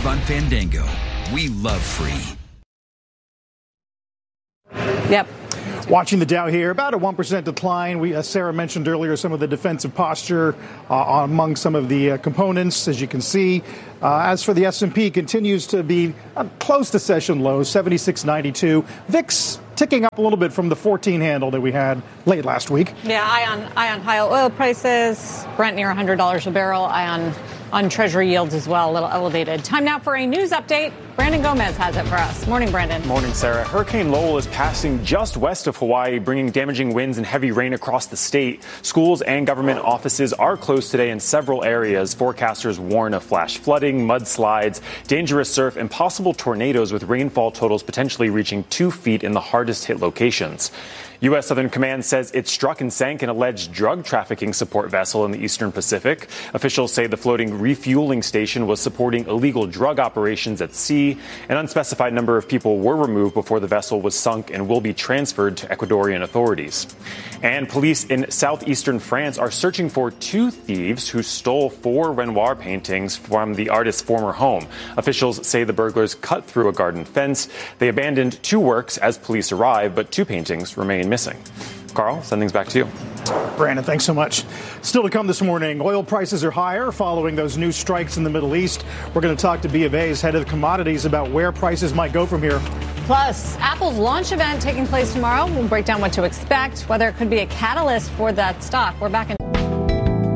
on Fandango. We love free. Yep. Watching the Dow here, about a 1% decline. As Sarah mentioned earlier, some of the defensive posture among some of the components, as you can see. As for the S&P, continues to be close to session lows, 76.92. VIX ticking up a little bit from the 14 handle that we had late last week. Yeah, eye on high oil prices, Brent near $100 a barrel, eye on Treasury yields as well, a little elevated. Time now for a news update. Brandon Gomez has it for us. Morning, Brandon. Morning, Sarah. Hurricane Lowell is passing just west of Hawaii, bringing damaging winds and heavy rain across the state. Schools and government offices are closed today in several areas. Forecasters warn of flash flooding, mudslides, dangerous surf, and possible tornadoes with rainfall totals potentially reaching 2 feet in the hardest hit locations. U.S. Southern Command says it struck and sank an alleged drug trafficking support vessel in the Eastern Pacific. Officials say the floating refueling station was supporting illegal drug operations at sea. An unspecified number of people were removed before the vessel was sunk and will be transferred to Ecuadorian authorities. And police in southeastern France are searching for 2 thieves who stole 4 Renoir paintings from the artist's former home. Officials say the burglars cut through a garden fence. They abandoned 2 works as police arrived, but 2 paintings remain missing. Carl, send things back to you. Brandon, thanks so much. Still to come this morning, oil prices are higher following those new strikes in the Middle East. We're going to talk to B of A's head of commodities about where prices might go from here. Plus, Apple's launch event taking place tomorrow. We'll break down what to expect, whether it could be a catalyst for that stock. We're back in